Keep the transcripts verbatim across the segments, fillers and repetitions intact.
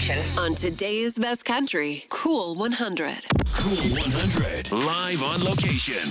station. On today's best country, Cool one hundred. Cool one hundred, live on location.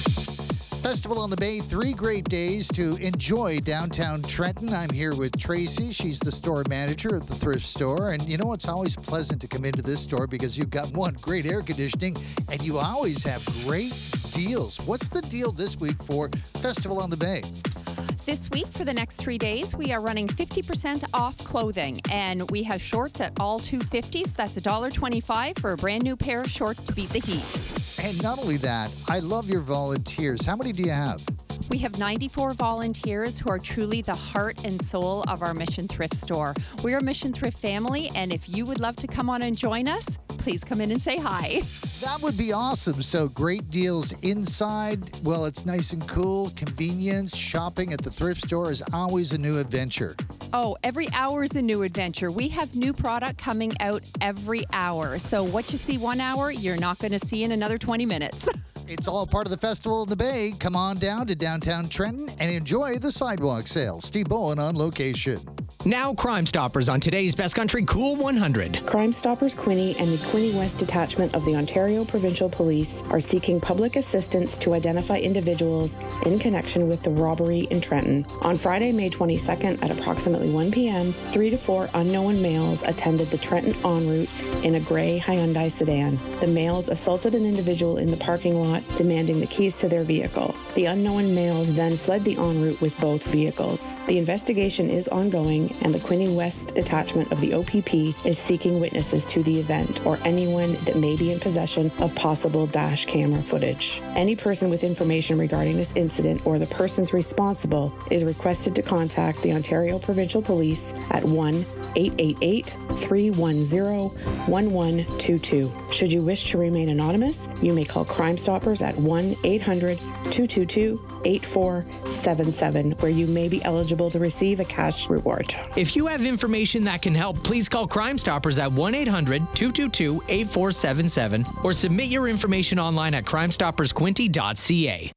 Festival on the Bay, three great days to enjoy downtown Trenton. I'm here with Tracy. She's the store manager at the thrift store. And you know, it's always pleasant to come into this store because you've got one, great air conditioning, and you always have great deals. What's the deal this week for Festival on the Bay? This week, for the next three days, we are running fifty percent off clothing, and we have shorts at all two dollars and fifty cents, so that's one dollar and twenty-five cents for a brand new pair of shorts to beat the heat. And not only that, I love your volunteers. How many do you have? We have ninety-four volunteers who are truly the heart and soul of our Mission Thrift store. We're a Mission Thrift family, and if you would love to come on and join us, please come in and say hi. That would be awesome. So great deals inside. Well, it's nice and cool. Convenience. Shopping at the thrift store is always a new adventure. Oh, every hour is a new adventure. We have new product coming out every hour. So what you see one hour, you're not going to see in another twenty minutes. It's all part of the Festival in the Bay. Come on down to downtown Trenton and enjoy the sidewalk sale. Steve Bowen on location. Now Crime Stoppers on today's Best Country Cool one hundred. Crime Stoppers Quinte and the Quinte West Detachment of the Ontario Provincial Police are seeking public assistance to identify individuals in connection with the robbery in Trenton. On Friday, May twenty-second at approximately one p.m., three to four unknown males attended the Trenton en route in a gray Hyundai sedan. The males assaulted an individual in the parking lot, demanding the keys to their vehicle. The unknown males then fled the en route with both vehicles. The investigation is ongoing, and the Quinte West Detachment of the O P P is seeking witnesses to the event or anyone that may be in possession of possible dash camera footage. Any person with information regarding this incident or the persons responsible is requested to contact the Ontario Provincial Police at one eight eight eight, three one zero, one one two two. Should you wish to remain anonymous, you may call Crime Stoppers at one eight hundred, two two two, eight four seven seven, where you may be eligible to receive a cash reward. If you have information that can help, please call Crime Stoppers at one eight hundred, two two two, eight four seven seven or submit your information online at crime stoppers quinte dot c a.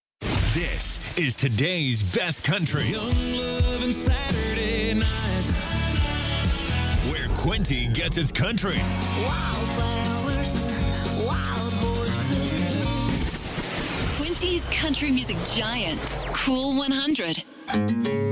This is today's Best Country. Young Love and Saturday nights, where Quinte gets its country. Wildflowers, wild horses. Quinte's country music giants, Cool one hundred.